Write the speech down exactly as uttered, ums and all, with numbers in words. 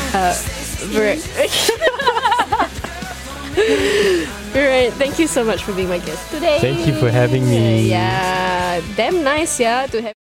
Uh, right. Right. Thank you so much for being my guest today. Thank you for having me. Yeah, damn nice, yeah, to have.